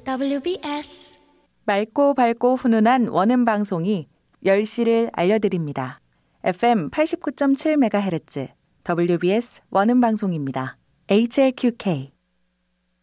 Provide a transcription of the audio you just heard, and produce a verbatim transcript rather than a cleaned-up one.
더블유비에스 맑고 밝고 훈훈한 원음 방송이 열 시를 알려드립니다. 에프엠 팔십구 점 칠 메가헤르츠 더블유비에스 원음 방송입니다. 에이치엘큐케이